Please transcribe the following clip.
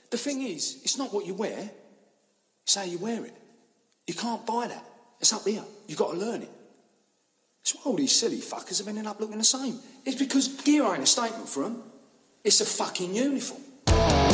The thing is, it's not what you wear, it's how you wear it. You can't buy that. It's up here. You've got to learn it. That's why all these silly fuckers have ended up looking the same. It's because gear ain't a statement for them. It's a fucking uniform.